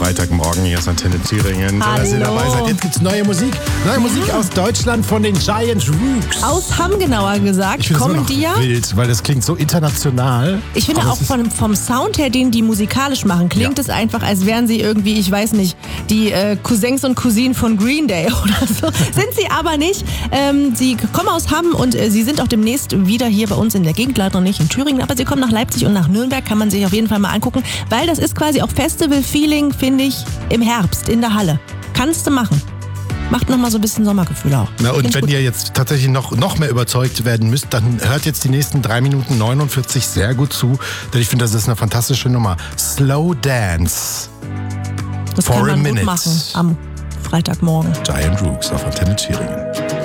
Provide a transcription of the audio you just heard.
Freitagmorgen, hier ist Antenne Thüringen. Hallo. Dass ihr dabei seid. Jetzt gibt's neue Musik. Neue Musik aus Deutschland von den Giant Rooks. Aus Hamm genauer gesagt. Ich finde kommen es die ja. wild, weil das klingt so international. Ich finde auch vom Sound her, den die musikalisch machen, klingt es einfach, als wären sie irgendwie, ich weiß nicht, die Cousins und Cousinen von Green Day oder so. Sind sie aber nicht. Sie kommen aus Hamm und sie sind auch demnächst wieder hier bei uns in der Gegend, leider nicht in Thüringen, aber sie kommen nach Leipzig und nach Nürnberg, kann man sich auf jeden Fall mal angucken, weil das ist quasi auch Festival-Feeling, finde ich, im Herbst in der Halle. Kannst du machen. Macht nochmal so ein bisschen Sommergefühl auch. Na, und wenn gut. ihr jetzt tatsächlich noch mehr überzeugt werden müsst, dann hört jetzt die nächsten 3 Minuten 49 sehr gut zu. Denn ich finde, das ist eine fantastische Nummer. Slow Dance. Das For kann a man minute. gut machen am Freitagmorgen. Giant Rooks auf Antenne Thüringen.